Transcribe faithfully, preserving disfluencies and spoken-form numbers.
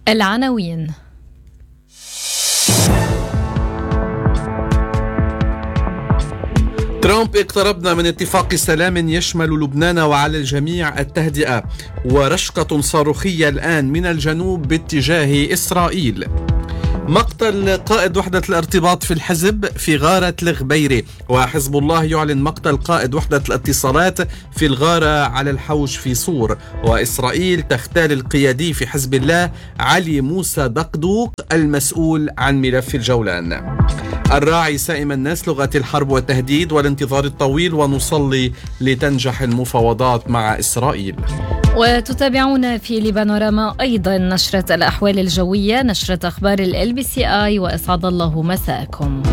العناوين. ترامب: اقتربنا من اتفاق سلام يشمل لبنان وعلى الجميع التهدئة. ورشقة صاروخية الآن من الجنوب باتجاه إسرائيل. مقتل قائد وحدة الارتباط في الحزب في غارة الغبيرة. وحزب الله يعلن مقتل قائد وحدة الاتصالات في الغارة على الحوش في صور. وإسرائيل تختال القيادي في حزب الله علي موسى دقدوق المسؤول عن ملف الجولان. الراعي سائم الناس لغة الحرب والتهديد والانتظار الطويل، ونصلي لتنجح المفاوضات مع إسرائيل. وتتابعون في لبانوراما أيضا نشرة الأحوال الجوية، نشرة أخبار ال بي سي آي، وأسعد الله مساءكم.